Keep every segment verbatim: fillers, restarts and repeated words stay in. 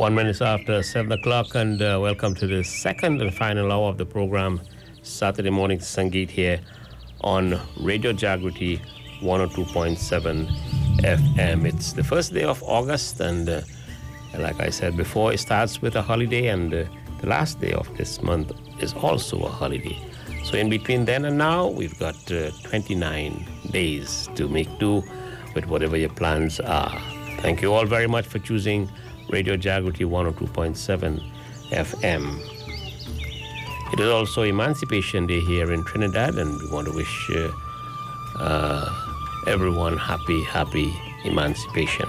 One minute after seven o'clock, and uh, welcome to the second and final hour of the program, Saturday Morning Sangeet here on Radio Jagriti one oh two point seven F M. It's the first day of August, and uh, like I said before, it starts with a holiday, and uh, the last day of this month is also a holiday. So in between then and now, we've got uh, twenty-nine days to make do with whatever your plans are. Thank you all very much for choosing Radio Jagriti one oh two point seven F M. It is also Emancipation Day here in Trinidad, and we want to wish uh, uh, everyone happy, happy emancipation.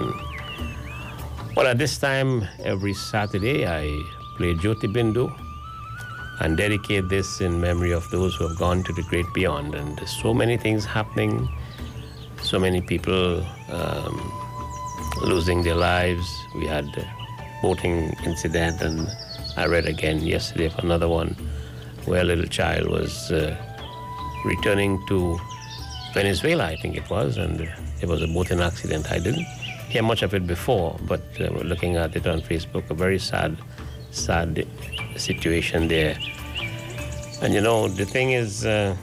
Well, at this time, every Saturday, I play Jyoti Bindu and dedicate this in memory of those who have gone to the great beyond. And there's so many things happening, so many people um, losing their lives. We had a boating incident, and I read again yesterday of another one where a little child was uh, returning to Venezuela, I think it was, and it was a boating accident. I didn't hear much of it before, but uh, we're looking at it on Facebook, a very sad, sad situation there. And you know, the thing is, uh,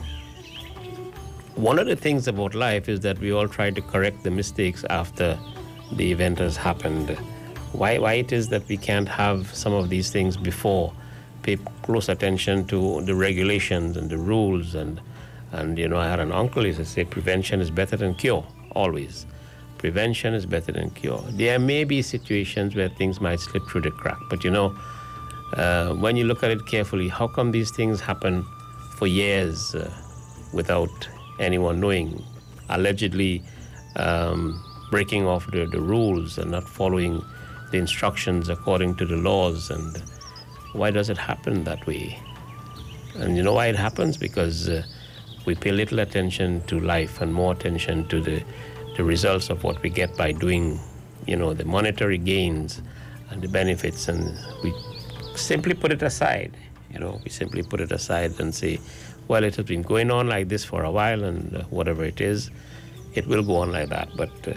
one of the things about life is that we all try to correct the mistakes after the event has happened. Why, why it is that we can't have some of these things before, pay close attention to the regulations and the rules. And, and you know, I had an uncle, he used to say, prevention is better than cure, always. Prevention is better than cure. There may be situations where things might slip through the crack, but you know, uh, when you look at it carefully, how come these things happen for years uh, without anyone knowing, allegedly um, breaking off the, the rules and not following the instructions according to the laws? And why does it happen that way? And you know why it happens? Because uh, we pay little attention to life and more attention to the, the results of what we get by doing, you know, the monetary gains and the benefits, and we simply put it aside. You know, we simply put it aside and say, well, it has been going on like this for a while, and uh, whatever it is, it will go on like that. But uh,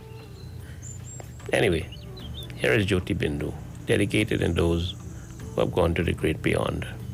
anyway, here is Jyoti Bindu, dedicated in those who have gone to the great beyond.